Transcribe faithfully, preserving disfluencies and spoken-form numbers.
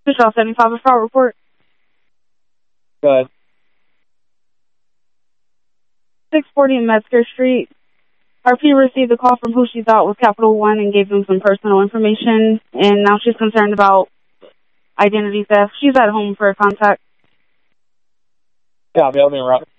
Michelle seventy-five, a fraud report. Good. six forty Metzger Street. R P received a call from who she thought was Capital One and gave them some personal information, and now she's concerned about identity theft. She's at home for a contact. Yeah, I'll be able to interrupt.